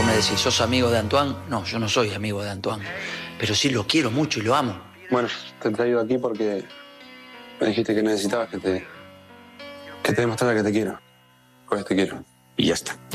Vos me decís, ¿sos amigo de Antoine? No, yo no soy amigo de Antoine. Pero sí lo quiero mucho y lo amo. Bueno, te he traído aquí porque me dijiste que necesitabas que te demostrara que te quiero. Pues te quiero. Y ya está.